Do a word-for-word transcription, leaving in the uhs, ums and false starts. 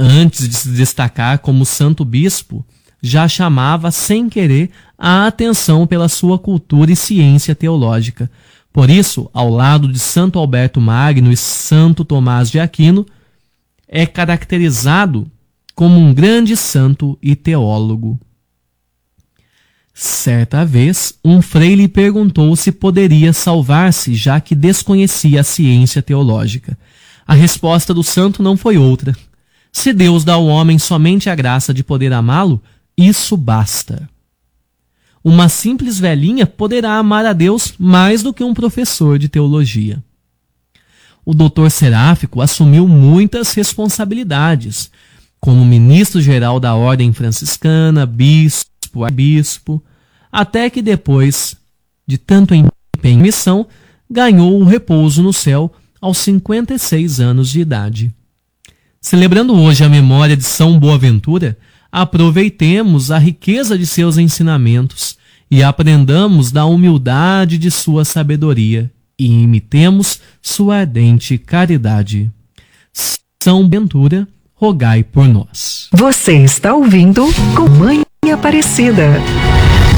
antes de se destacar como santo bispo, já chamava sem querer a atenção pela sua cultura e ciência teológica. Por isso, ao lado de Santo Alberto Magno e Santo Tomás de Aquino, é caracterizado como um grande santo e teólogo. Certa vez, um frei lhe perguntou se poderia salvar-se, já que desconhecia a ciência teológica. A resposta do santo não foi outra: se Deus dá ao homem somente a graça de poder amá-lo, isso basta. Uma simples velhinha poderá amar a Deus mais do que um professor de teologia. O doutor Seráfico assumiu muitas responsabilidades, como ministro-geral da Ordem Franciscana, bispo, arcebispo, até que depois de tanto empenho e missão, ganhou o repouso no céu aos cinquenta e seis anos de idade. Celebrando hoje a memória de São Boaventura, aproveitemos a riqueza de seus ensinamentos e aprendamos da humildade de sua sabedoria e imitemos sua ardente caridade. São Boaventura, rogai por nós. Você está ouvindo com Mãe Aparecida.